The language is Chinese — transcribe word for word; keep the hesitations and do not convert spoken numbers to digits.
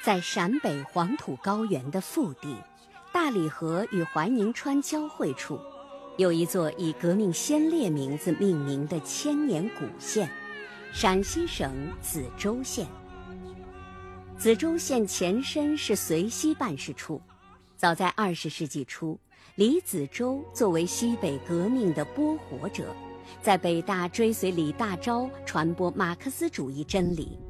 在陕北黄土高原的腹地，大理河与怀宁川交汇处，有一座以革命先烈名字命名的千年古县——陕西省梓州县。梓州县前身是绥西办事处，早在二十世纪初，李梓州作为西北革命的播火者，在北大追随李大钊传播马克思主义真理。